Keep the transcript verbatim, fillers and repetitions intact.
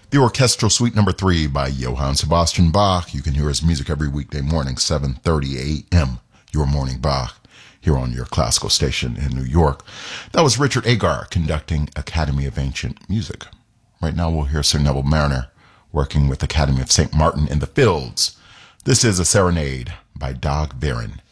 The Orchestral Suite Number three by Johann Sebastian Bach. You can hear his music every weekday morning, seven thirty a.m., your morning Bach, here on your classical station in New York. That was Richard Agar conducting Academy of Ancient Music. Right now we'll hear Sir Neville Marriner working with Academy of Saint Martin in the Fields. This is a serenade by Dag Verin.